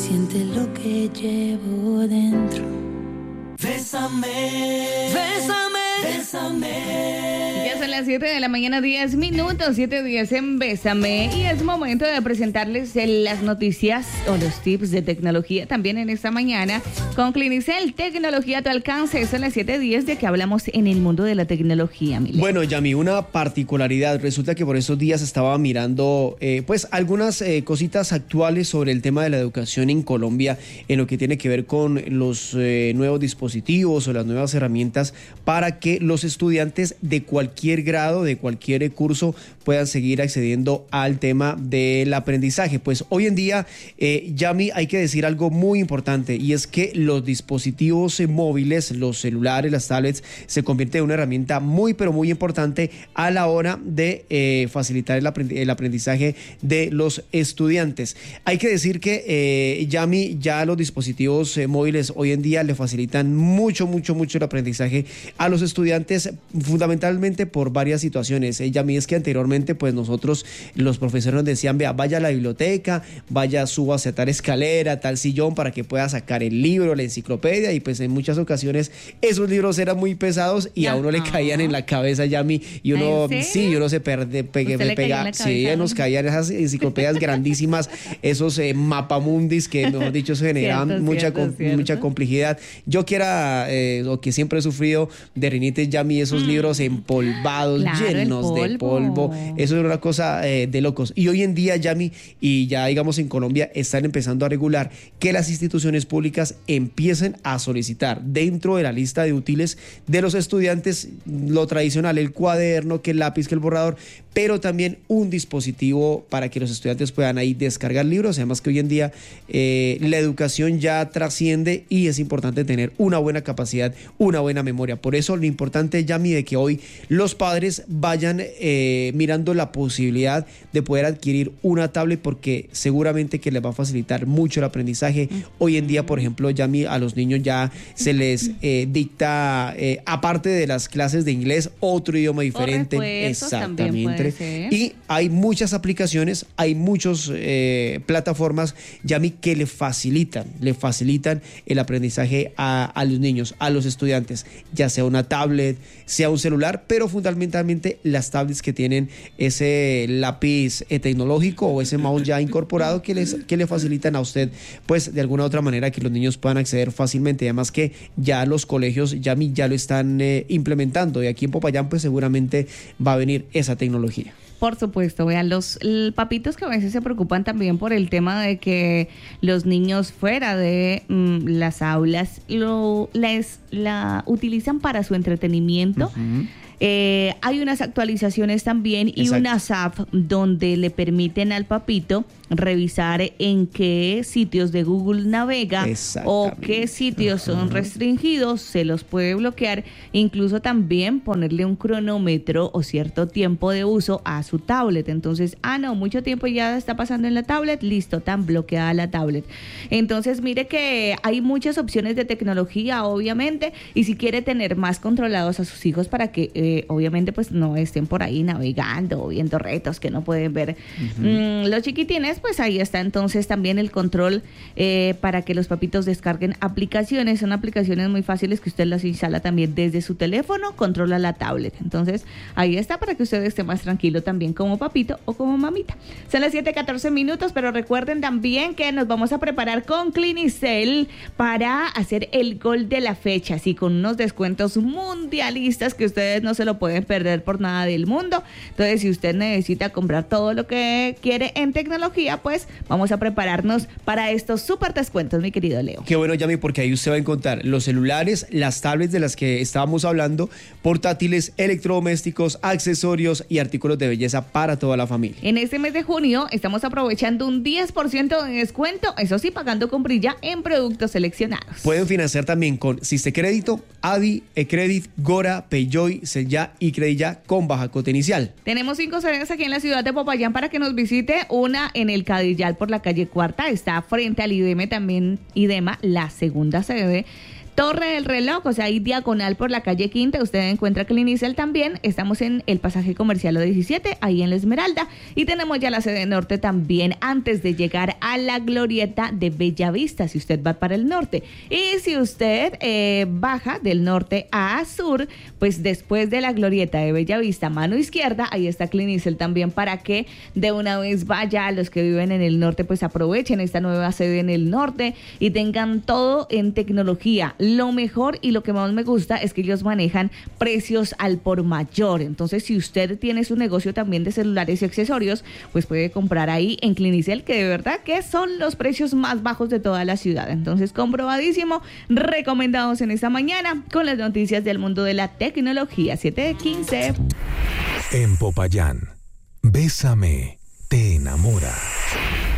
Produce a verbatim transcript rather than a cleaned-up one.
siente lo que llevo dentro. Bésame, bésame, bésame. Ya son las siete de la mañana, diez minutos, siete días en Bésame. Y es momento de presentarles las noticias o los tips de tecnología también en esta mañana con Clinicel, tecnología a tu alcance. Son las siete diez de que hablamos en el mundo de la tecnología, Mile. Bueno, Yami, una particularidad. Resulta que por estos días estaba mirando eh, pues algunas eh, cositas actuales sobre el tema de la educación en Colombia, en lo que tiene que ver con los eh, nuevos dispositivos o las nuevas herramientas para que los estudiantes de cualquier grado, de cualquier curso, puedan seguir accediendo al tema del aprendizaje. Pues hoy en día, eh, Yami, hay que decir algo muy importante, y es que los dispositivos eh, móviles, los celulares, las tablets, se convierten en una herramienta muy, pero muy importante a la hora de eh, facilitar el, aprend- el aprendizaje de los estudiantes. Hay que decir que, eh, Yami, ya los dispositivos eh, móviles hoy en día le facilitan mucho, mucho, mucho el aprendizaje a los estudiantes, fundamentalmente por varias situaciones. Eh, Yami, es que anteriormente, pues nosotros, los profesores nos decían, vea, vaya a la biblioteca, vaya, suba hacia tal escalera, tal sillón, para que pueda sacar el libro, la enciclopedia, y pues en muchas ocasiones esos libros eran muy pesados y ya, a uno le caían en la cabeza, Yami, y uno, sí, y uno se perde, pegue, ¿Usted le pega, sí, nos caían esas enciclopedias grandísimas, esos eh, mapamundis que, mejor dicho, se generaban cierto, mucha, cierto, com- cierto. mucha complejidad. Yo que era, eh, o que siempre he sufrido de rinitis, Yami, esos mm. libros empolvados, claro, llenos de polvo, eso era una cosa eh, de locos. Y hoy en día, Yami, y ya digamos en Colombia, están empezando a regular que las instituciones públicas empiecen a solicitar dentro de la lista de útiles de los estudiantes lo tradicional, el cuaderno, que el lápiz, que el borrador, pero también un dispositivo para que los estudiantes puedan ahí descargar libros. Además que hoy en día eh, la educación ya trasciende y es importante tener una buena capacidad, una buena memoria. Por eso lo importante, Yami, de que hoy los padres vayan eh, mirando la posibilidad de poder adquirir una tablet, porque seguramente que les va a facilitar mucho el aprendizaje. Hoy en día, por ejemplo, Yami, a los niños ya se les eh, dicta, eh, aparte de las clases de inglés, otro idioma diferente. Exactamente. Y hay muchas aplicaciones, hay muchas eh, plataformas, Yami, que le facilitan, le facilitan el aprendizaje a, a los niños, a los estudiantes, ya sea una tablet, sea un celular, pero fundamentalmente las tablets que tienen ese lápiz eh, tecnológico o ese mouse ya incorporado que les que le facilitan a usted, pues de alguna u otra manera, que los niños puedan acceder fácilmente. Además que ya los colegios, Yami, ya lo están eh, implementando, y aquí en Popayán pues seguramente va a venir esa tecnología. Por supuesto, vean, los l- papitos que a veces se preocupan también por el tema de que los niños fuera de mm, las aulas lo les, la utilizan para su entretenimiento. Uh-huh. Eh, hay unas actualizaciones también y Exacto. unas apps donde le permiten al papito revisar en qué sitios de Google navega o qué sitios son uh-huh. restringidos, se los puede bloquear, incluso también ponerle un cronómetro o cierto tiempo de uso a su tablet. Entonces, ah no, mucho tiempo ya está pasando en la tablet, listo, tan bloqueada la tablet. Entonces, mire que hay muchas opciones de tecnología, obviamente, y si quiere tener más controlados a sus hijos para que eh, obviamente pues no estén por ahí navegando o viendo retos que no pueden ver uh-huh. mm, los chiquitines, pues ahí está entonces también el control eh, para que los papitos descarguen aplicaciones. Son aplicaciones muy fáciles que usted las instala también desde su teléfono, controla la tablet. Entonces ahí está para que usted esté más tranquilo también como papito o como mamita. Son las siete catorce minutos, pero recuerden también que nos vamos a preparar con Clinicel para hacer el gol de la fecha, así con unos descuentos mundialistas que ustedes no se lo pueden perder por nada del mundo. Entonces, si usted necesita comprar todo lo que quiere en tecnología, pues vamos a prepararnos para estos súper descuentos, mi querido Leo. Qué bueno, Yami, porque ahí usted va a encontrar los celulares, las tablets de las que estábamos hablando, portátiles, electrodomésticos, accesorios y artículos de belleza para toda la familia. En este mes de junio estamos aprovechando un diez por ciento de descuento, eso sí, pagando con brilla en productos seleccionados. Pueden financiar también con Siste Crédito, Adi, Ecredit, Gora, Payjoy, Selya y Credilla con baja cuota inicial. Tenemos cinco sedes aquí en la ciudad de Popayán para que nos visite. Una en el Cadillal por la calle Cuarta, está frente al IDEME también, IDEMA, la segunda sede Torre del Reloj, o sea, ahí diagonal por la calle Quinta, usted encuentra Clinicel también. Estamos en el pasaje comercial O diecisiete, ahí en La Esmeralda. Y tenemos ya la sede norte también, antes de llegar a la glorieta de Bellavista, si usted va para el norte. Y si usted eh, baja del norte a sur, pues después de la glorieta de Bellavista, mano izquierda, ahí está Clinicel también, para que de una vez vaya a los que viven en el norte, pues aprovechen esta nueva sede en el norte y tengan todo en tecnología. Lo mejor y lo que más me gusta es que ellos manejan precios al por mayor. Entonces, si usted tiene su negocio también de celulares y accesorios, pues puede comprar ahí en Clinicel, que de verdad que son los precios más bajos de toda la ciudad. Entonces, comprobadísimo, recomendados en esta mañana con las noticias del mundo de la tecnología. siete de quince. En Popayán, Bésame, te enamora.